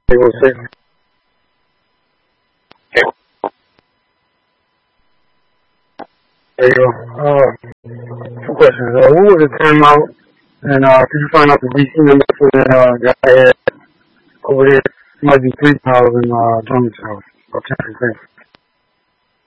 Hey, we'll see. There you go. Two questions. What was the timeout? And could you find out the DC number for that guy over there? It might be 3,000 Drummond's house. Okay, thanks.